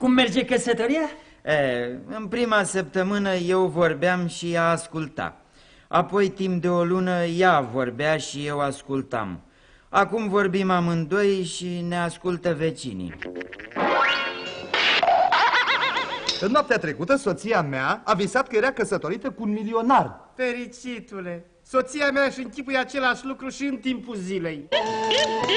Cum merge căsătoria? În prima săptămână eu vorbeam și ea asculta. Apoi timp de o lună ea vorbea și eu ascultam. Acum vorbim amândoi și ne ascultă vecinii. În noaptea trecută, soția mea a visat că era căsătorită cu un milionar. Fericitule, soția mea își închipuie același lucru și în timpul zilei.